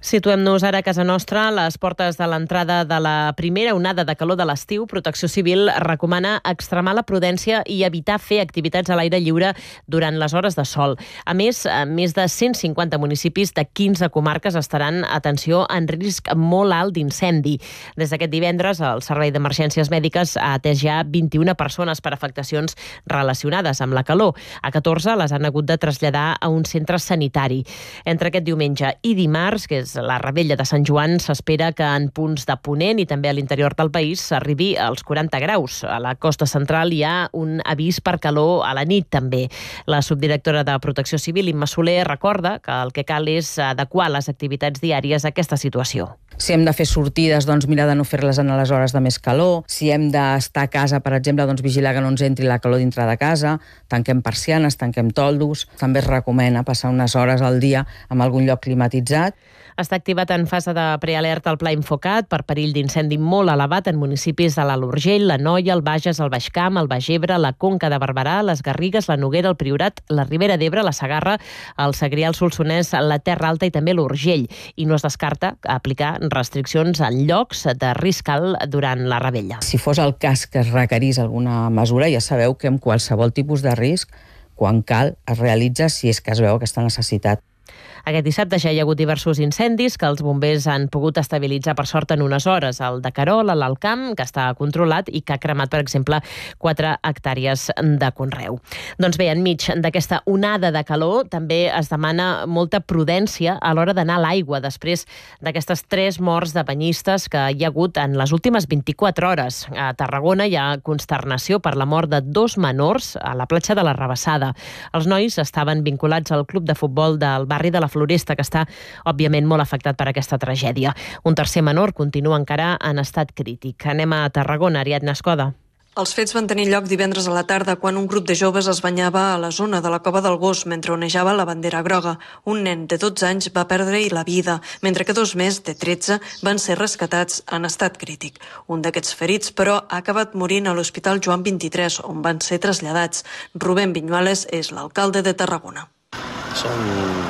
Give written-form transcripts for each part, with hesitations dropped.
Situem-nos ara a casa nostra, a les portes de l'entrada de la primera onada de calor de l'estiu. Protecció Civil recomana extremar la prudència i evitar fer activitats a l'aire lliure durant les hores de sol. A més de 150 municipis de 15 comarques estaran, atenció, en risc molt alt d'incendi. Des d'aquest divendres, el Servei d'Emergències Mèdiques ha atès ja 21 persones per afectacions relacionades amb la calor. A 14 les han hagut de traslladar a un centre sanitari. Entre aquest diumenge i dimarts, que és la Revetlla de Sant Joan, s'espera que en punts de Ponent i també a l'interior del país s'arribi als 40 graus. A la costa central hi ha un avís per calor a la nit també. La subdirectora de Protecció Civil, Imma Soler, recorda que el que cal és adequar les activitats diàries a aquesta situació. Si hem de fer sortides, mirar de no fer-les en les hores de més calor. Si hem d'estar a casa, per exemple, vigilar que no ens entri la calor dintre de casa. Tanquem persianes, tanquem toldos. També es recomana passar unes hores al dia en algun lloc climatitzat. Està activat en fase de prealerta el Pla Infocat per perill d'incendi molt elevat en municipis de l'Alt Urgell, l'Anoia, el Bages, el Baix Camp, el Baix Ebre, la Conca de Barberà, les Garrigues, la Noguera, el Priorat, la Ribera d'Ebre, la Segarra, el Segrià, el Solsonès, la Terra Alta i també l'Urgell. I no es descarta aplicar restriccions en llocs de risc alt durant la Revetlla. Si fos el cas que es requerís alguna mesura, ja sabeu que amb qualsevol tipus de risc, quan cal, es realitza si és que es veu aquesta necessitat. Aquest dissabte ja hi ha hagut diversos incendis que els bombers han pogut estabilitzar per sort en unes hores. El de Querol, a l'Alt Camp, que està controlat i que ha cremat, per exemple, 4 hectàrees de conreu. Doncs bé, enmig d'aquesta onada de calor també es demana molta prudència a l'hora d'anar a l'aigua després d'aquestes 3 morts de banyistes que hi ha hagut en les últimes 24 hores. A Tarragona hi ha consternació per la mort de 2 menors a la platja de la Rabassada. Els nois estaven vinculats al club de futbol del barri de la Floresta, que està, òbviament, molt afectat per aquesta tragèdia. Un tercer menor continua encara en estat crític. Anem a Tarragona, Ariadna Escoda. Els fets van tenir lloc divendres a la tarda quan un grup de joves es banyava a la zona de la Cova del Gos mentre onejava la bandera groga. Un nen de 12 anys va perdre-hi la vida, mentre que 2 més, de 13, van ser rescatats en estat crític. Un d'aquests ferits, però, ha acabat morint a l'Hospital Joan 23, on van ser traslladats. Rubén Viñuales és l'alcalde de Tarragona. Són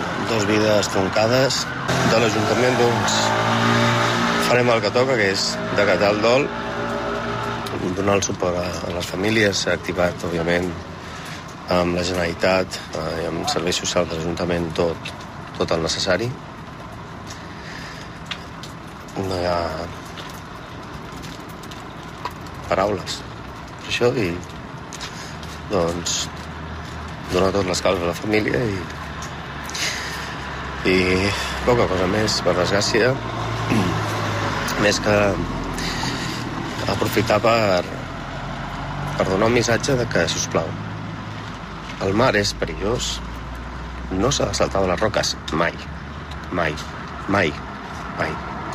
2 vides troncades. De l'Ajuntament, farem el que toca, que és decatar el dol, donar el suport a les famílies. S'ha activat, òbviament, amb la Generalitat i amb serveis socials de l'Ajuntament tot el necessari. No hi ha paraules per això i donar tot l'escalf a la família i poca cosa més, per desgràcia, més que aprofitar per donar un missatge de que, sisplau, el mar és perillós, no s'ha de saltar de les roques mai, mai, mai, mai.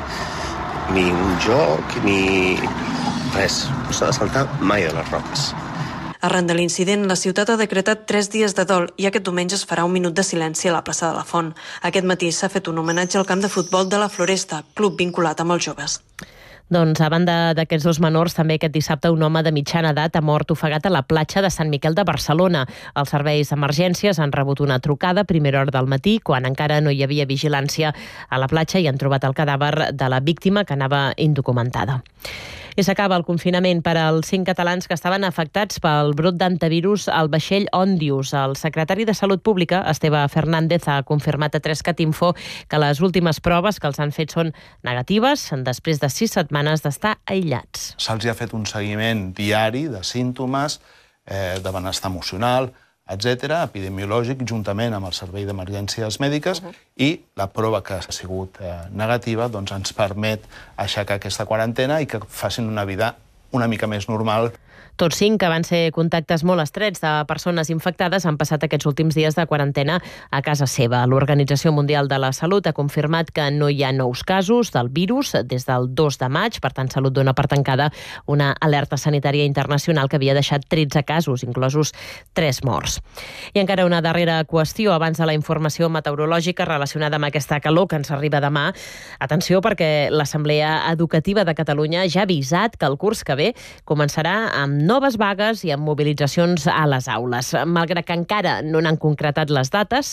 Ni un joc, ni res, no s'ha de saltar mai de les roques. Arran de l'incident, la ciutat ha decretat 3 dies de dol i aquest diumenge es farà un minut de silenci a la plaça de la Font. Aquest matí s'ha fet un homenatge al camp de futbol de la Floresta, club vinculat amb els joves. Doncs a banda d'aquests 2 menors, també aquest dissabte un home de mitjana edat ha mort ofegat a la platja de Sant Miquel de Barcelona. Els serveis d'emergències han rebut una trucada a primera hora del matí, quan encara no hi havia vigilància a la platja i han trobat el cadàver de la víctima, que anava indocumentada. I s'acaba el confinament per als 5 catalans que estaven afectats pel brot d'antivirus al vaixell Òndius. El secretari de Salut Pública, Esteve Fernández, ha confirmat a 3catinfo que les últimes proves que els han fet són negatives després de 6 setmanes d'estar aïllats. Se'ls ha fet un seguiment diari de símptomes, de benestar emocional, etc., epidemiològic, juntament amb el Servei d'Emergències Mèdiques, i la prova que ha sigut negativa ens permet aixecar aquesta quarantena i que facin una vida una mica més normal. Tots 5, que van ser contactes molt estrets de persones infectades, han passat aquests últims dies de quarantena a casa seva. L'Organització Mundial de la Salut ha confirmat que no hi ha nous casos del virus des del 2 de maig. Per tant, Salut dona per tancada una alerta sanitària internacional que havia deixat 13 casos, inclosos 3 morts. I encara una darrera qüestió abans de la informació meteorològica relacionada amb aquesta calor que ens arriba demà. Atenció, perquè l'Assemblea Educativa de Catalunya ja ha avisat que el curs que ve començarà amb noves vagues i amb mobilitzacions a les aules. Malgrat que encara no n'han concretat les dates,